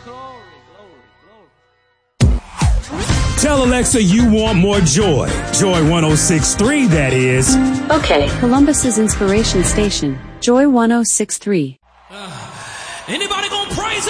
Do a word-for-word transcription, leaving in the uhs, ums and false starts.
Tell Alexa you want more joy. Joy one oh six point three, that is. Okay. Columbus's inspiration station, Joy one oh six point three. Anybody gonna praise